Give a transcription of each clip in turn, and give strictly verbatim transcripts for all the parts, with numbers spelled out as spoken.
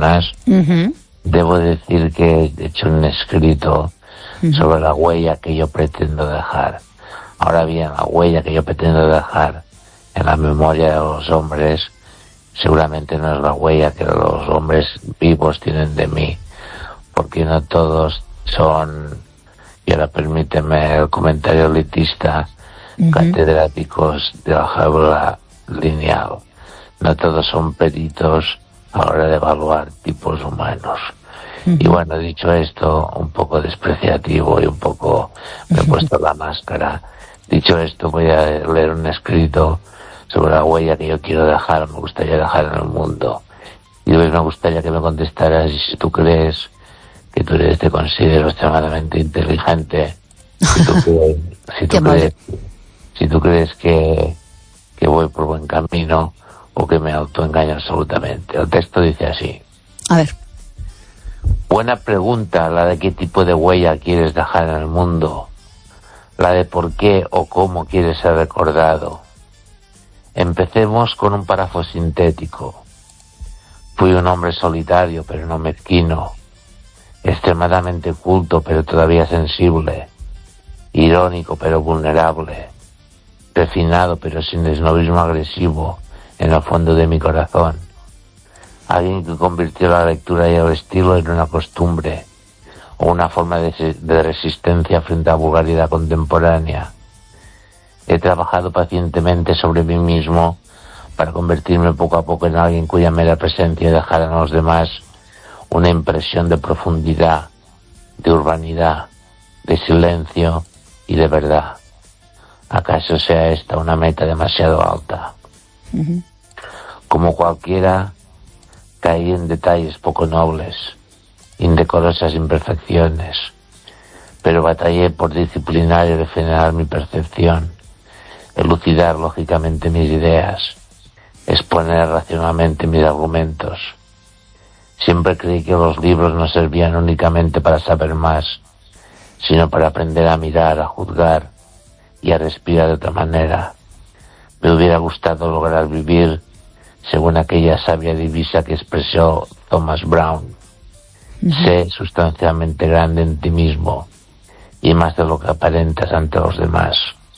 personas. Uh-huh. Debo decir que he hecho un escrito uh-huh. sobre la huella que yo pretendo dejar. Ahora bien, la huella que yo pretendo dejar en la memoria de los hombres seguramente no es la huella que los hombres vivos tienen de mí, porque no todos son, y ahora permíteme el comentario elitista, uh-huh. catedráticos de álgebra lineal. No todos son peritos a la hora de evaluar tipos humanos. Uh-huh. Y bueno, dicho esto, un poco despreciativo y un poco me he puesto la máscara. Dicho esto, voy a leer un escrito sobre la huella que yo quiero dejar, me gustaría dejar en el mundo. Y hoy me gustaría que me contestaras si tú crees que tú eres, te considero extremadamente inteligente, si tú crees, si tú crees, si tú crees que, que voy por buen camino o que me autoengaño absolutamente. El texto dice así. A ver. Buena pregunta la de qué tipo de huella quieres dejar en el mundo, la de por qué o cómo quieres ser recordado. Empecemos con un párrafo sintético. Fui un hombre solitario, pero no mezquino, extremadamente culto, pero todavía sensible, irónico, pero vulnerable, refinado, pero sin esnovismo agresivo en el fondo de mi corazón. Alguien que convirtió la lectura y el estilo en una costumbre o una forma de, de resistencia frente a la vulgaridad contemporánea. He trabajado pacientemente sobre mí mismo para convertirme poco a poco en alguien cuya mera presencia dejara a los demás una impresión de profundidad, de urbanidad, de silencio y de verdad. ¿Acaso sea esta una meta demasiado alta? Uh-huh. Como cualquiera, caí en detalles poco nobles, indecorosas imperfecciones, pero batallé por disciplinar y refinar mi percepción, elucidar lógicamente mis ideas, exponer racionalmente mis argumentos. Siempre creí que los libros no servían únicamente para saber más, sino para aprender a mirar, a juzgar y a respirar de otra manera. Me hubiera gustado lograr vivir según aquella sabia divisa que expresó Thomas Brown. Uh-huh. Sé sustancialmente grande en ti mismo y más de lo que aparentas ante los demás.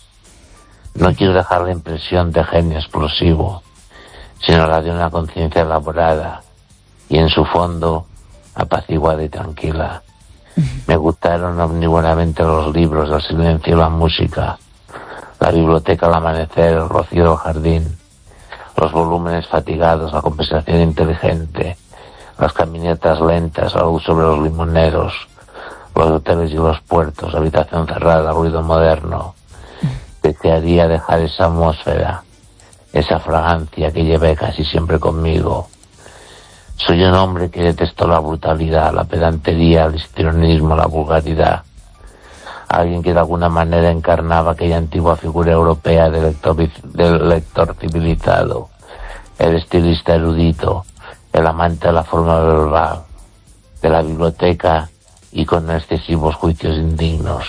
No quiero dejar la impresión de genio explosivo, sino la de una conciencia elaborada y en su fondo apaciguada y tranquila. Uh-huh. Me gustaron omnívoramente los libros, el silencio y la música, la biblioteca al amanecer, el rocío del jardín, los volúmenes fatigados, la conversación inteligente, las caminatas lentas, la luz sobre los limoneros, los hoteles y los puertos, habitación cerrada, ruido moderno. Desearía dejar esa atmósfera, esa fragancia que llevé casi siempre conmigo. Soy un hombre que detestó la brutalidad, la pedantería, el histrionismo, la vulgaridad. Alguien que de alguna manera encarnaba aquella antigua figura europea del lector, del lector civilizado, el estilista erudito, el amante de la forma verbal, de la biblioteca y con excesivos juicios indignos.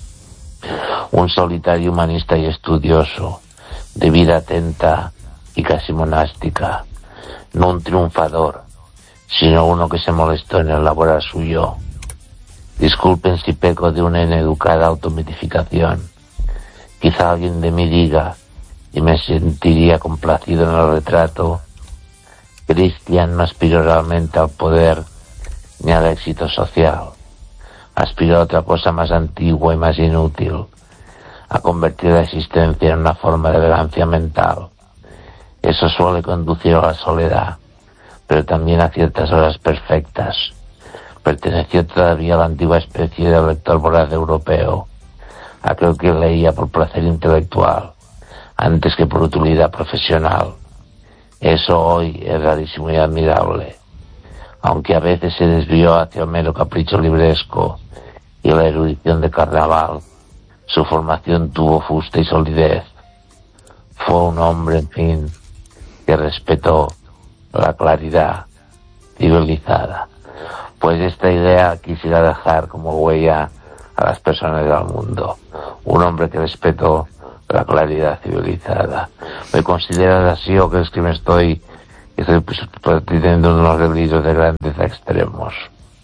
Un solitario humanista y estudioso, de vida atenta y casi monástica, no un triunfador, sino uno que se molestó en elaborar su yo. Disculpen si peco de una ineducada automitificación. Quizá alguien de mí diga, y me sentiría complacido en el retrato, Christian no aspiró realmente al poder ni al éxito social. Aspiró a otra cosa más antigua y más inútil, a convertir la existencia en una forma de elegancia mental. Eso suele conducir a la soledad, pero también a ciertas horas perfectas. Perteneció todavía a la antigua especie de lector voraz europeo, aquel que leía por placer intelectual, antes que por utilidad profesional. Eso hoy es rarísimo y admirable, aunque a veces se desvió hacia un mero capricho libresco y la erudición de carnaval. Su formación tuvo fuste y solidez. Fue un hombre, en fin, que respetó la claridad civilizada. Pues esta idea quisiera dejar como huella a las personas del mundo. Un hombre que respetó la claridad civilizada. ¿Me consideras así o crees que me estoy estoy pues, pues, teniendo unos delirios de grandeza extremos.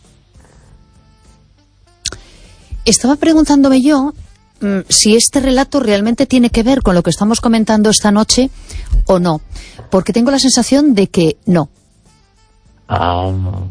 Estaba preguntándome yo mmm, si este relato realmente tiene que ver con lo que estamos comentando esta noche o no, porque tengo la sensación de que no. Um,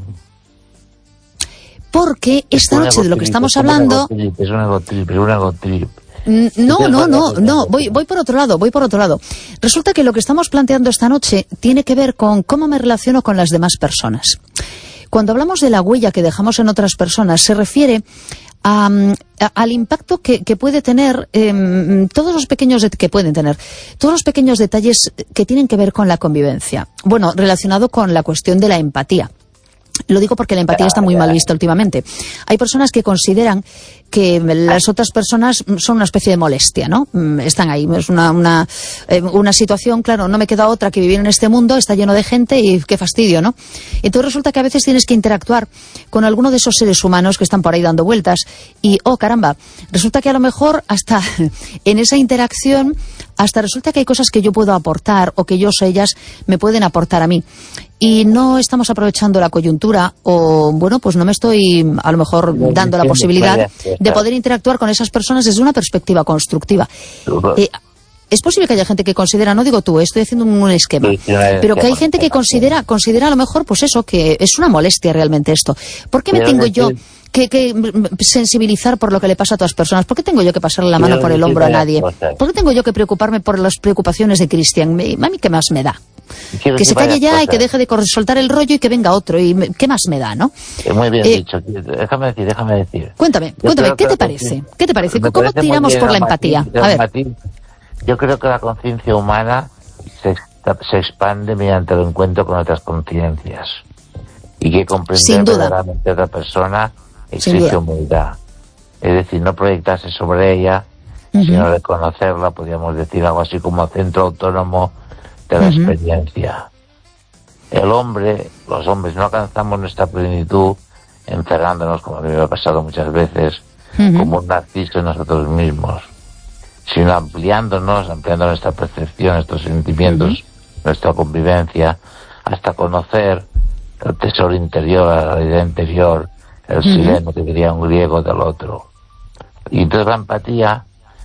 porque esta noche de lo que estamos hablando... Es un egotrip, es un egotrip. No, no, no, no, voy, voy por otro lado, voy por otro lado. Resulta que lo que estamos planteando esta noche tiene que ver con cómo me relaciono con las demás personas. Cuando hablamos de la huella que dejamos en otras personas, se refiere a, a, al impacto que, que puede tener, eh, todos los pequeños, de, que pueden tener, todos los pequeños detalles que tienen que ver con la convivencia. Bueno, relacionado con la cuestión de la empatía. Lo digo porque la empatía está muy mal vista últimamente. Hay personas que consideran que las otras personas son una especie de molestia, ¿no? Están ahí, es una, una, eh, una situación, claro, no me queda otra que vivir en este mundo, está lleno de gente y qué fastidio, ¿no? Entonces resulta que a veces tienes que interactuar con alguno de esos seres humanos que están por ahí dando vueltas y, oh caramba, resulta que a lo mejor hasta en esa interacción, hasta resulta que hay cosas que yo puedo aportar o que ellos o ellas me pueden aportar a mí. Y no estamos aprovechando la coyuntura o, bueno, pues no me estoy a lo mejor dando la posibilidad de poder interactuar con esas personas desde una perspectiva constructiva. Eh, es posible que haya gente que considera, no digo tú, estoy haciendo un, un esquema, pero que hay gente que considera, considera a lo mejor, pues eso, que es una molestia realmente esto. ¿Por qué me tengo yo que, que sensibilizar por lo que le pasa a otras personas? ¿Por qué tengo yo que pasarle la mano por el hombro a nadie? ¿Por qué tengo yo que preocuparme por las preocupaciones de Cristian? ¿A mí qué más me da? Que se calle ya y que deje de soltar el rollo y que venga otro. ¿Y qué más me da, no? Muy bien eh, dicho. Déjame decir, déjame decir. Cuéntame, yo cuéntame, ¿qué te parece? ¿Qué te parece? ¿Cómo parece tiramos por la empatía? A ver. Yo creo que la conciencia humana se, se expande mediante el encuentro con otras conciencias. Y que comprender verdaderamente a otra persona exige humildad. Es decir, no proyectarse sobre ella, uh-huh. sino reconocerla, podríamos decir algo así como centro autónomo de la uh-huh. experiencia. El hombre, los hombres no alcanzamos nuestra plenitud encerrándonos, como a mí me ha pasado muchas veces, uh-huh. como un narciso en nosotros mismos, sino ampliándonos, ampliando nuestra percepción, nuestros sentimientos, uh-huh. nuestra convivencia, hasta conocer el tesoro interior, la realidad interior, el uh-huh. sileno, que diría un griego, del otro. Y entonces la empatía,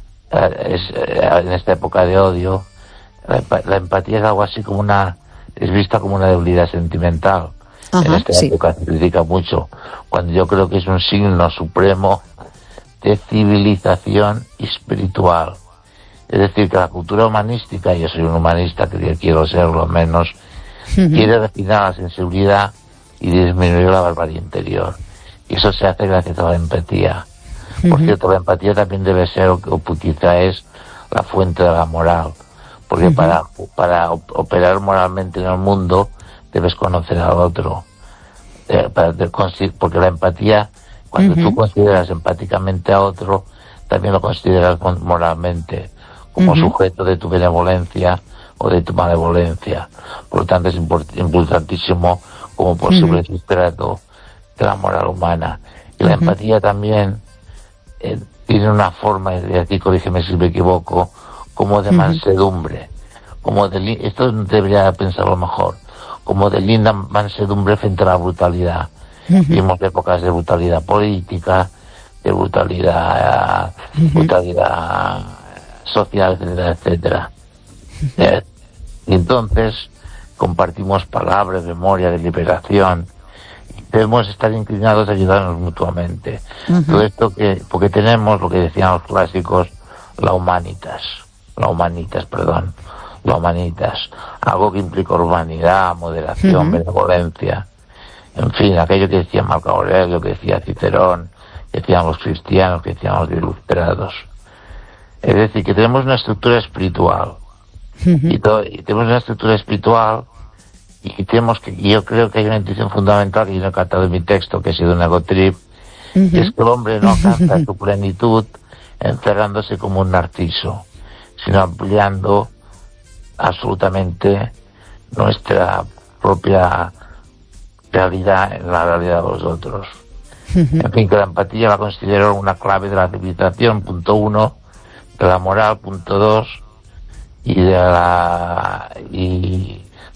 eh, es, eh, en esta época de odio, la, la empatía es algo así como una, es vista como una debilidad sentimental. Ajá, en esta sí. época se critica mucho, cuando yo creo que es un signo supremo de civilización espiritual. Es decir, que la cultura humanística, yo soy un humanista, que quiero serlo menos, uh-huh. quiere refinar la sensibilidad y disminuir la barbarie interior. Y eso se hace gracias a la empatía. Uh-huh. Por cierto, la empatía también debe ser, o, o quizá es, la fuente de la moral. Porque uh-huh. para, para operar moralmente en el mundo debes conocer al otro. Eh, para, porque la empatía, cuando uh-huh. tú consideras empáticamente a otro, también lo consideras moralmente, como uh-huh. sujeto de tu benevolencia o de tu malevolencia. Por lo tanto, es import- importantísimo como posible uh-huh. sustrato de la moral humana. Y uh-huh. la empatía también eh, tiene una forma, y aquí corrígeme si me equivoco, como de mansedumbre, uh-huh. como de li- esto debería pensarlo mejor, como de linda mansedumbre frente a la brutalidad. Uh-huh. Vimos épocas de brutalidad política, de brutalidad, uh-huh. brutalidad social, etcétera, etcétera. Uh-huh. Eh, y entonces compartimos palabras, memoria, deliberación. Debemos estar inclinados a ayudarnos mutuamente. Uh-huh. Todo esto que, porque tenemos lo que decían los clásicos, la humanitas. La humanitas, perdón, la humanitas, algo que implica urbanidad, moderación, uh-huh. benevolencia, en fin, aquello que decía Marco Aurelio, que decía Cicerón, que decían los cristianos, que decían los ilustrados. Es decir, que tenemos una estructura espiritual, uh-huh. y, to- y tenemos una estructura espiritual, y tenemos que, y yo creo que hay una intuición fundamental que yo no he captado en mi texto, que ha sido un ego trip, uh-huh. y es que el hombre no alcanza uh-huh. su plenitud encerrándose como un narciso, sino ampliando absolutamente nuestra propia realidad en la realidad de los otros. Uh-huh. En fin, que la empatía la considero una clave de la civilización, punto uno, de la moral, punto dos, y de la y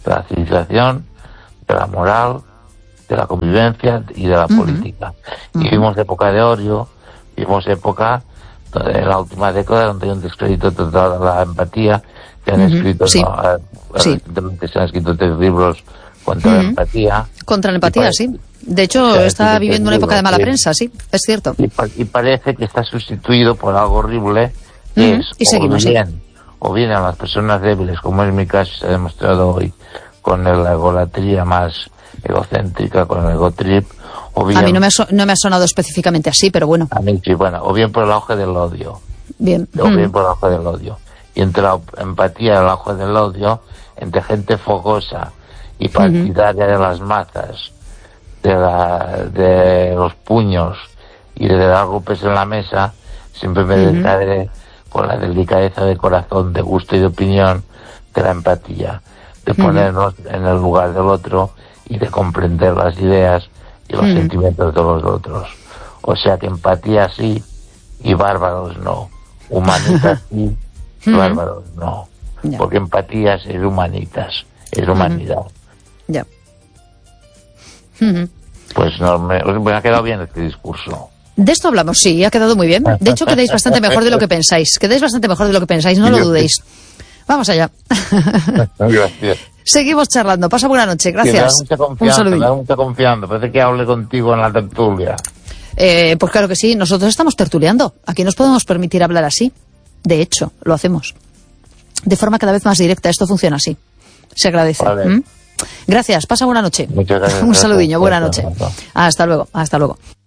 de la civilización, de la moral, de la convivencia y de la uh-huh. política. Uh-huh. Y vivimos época de odio, vivimos época en la última década donde hay un descrédito total de la empatía, que han uh-huh. escrito, sí. no, sí. recientemente se han escrito tres libros contra uh-huh. la empatía. Contra la empatía, parece, sí. De hecho, está viviendo una época de mala sí. prensa, sí, es cierto. Y, y parece que está sustituido por algo horrible, que uh-huh. es y seguimos, o bien, sí. o bien a las personas débiles, como es mi caso, se ha demostrado hoy, con la egolatría más egocéntrica, con el egotrip, o bien... A mí no me, ha so- no me ha sonado específicamente así, pero bueno. A mí sí, bueno, o bien por el auge del odio. Bien. O bien mm. por el auge del odio. Y entre la empatía y el auge del odio, entre gente fogosa y partidaria uh-huh. de las mazas, de, la, de los puños y de dar golpes en la mesa, siempre me uh-huh. descargué con la delicadeza de corazón, de gusto y de opinión de la empatía, de uh-huh. ponernos en el lugar del otro y de comprender las ideas y los uh-huh. sentimientos de los otros. O sea que empatía sí y bárbaros no. Humanitas sí, uh-huh. bárbaros no. Yeah. Porque empatía es humanitas, es humanidad. Ya. Yeah. Uh-huh. Pues no, me, me ha quedado bien este discurso. De esto hablamos, sí, ha quedado muy bien. De hecho, quedáis bastante mejor de lo que pensáis. Quedáis bastante mejor de lo que pensáis, no lo dudéis. Vamos allá. Gracias. Seguimos charlando. Pasa buena noche. Gracias. Sí, me da mucha confianza, me da mucha confianza. Parece que hable contigo en la tertulia. Eh, pues claro que sí. Nosotros estamos tertuleando. Aquí nos podemos permitir hablar así. De hecho, lo hacemos. De forma cada vez más directa. Esto funciona así. Se agradece. Vale. ¿Mm? Gracias. Pasa buena noche. Muchas gracias. Un saludillo. Buena noche. Hasta luego. Hasta luego.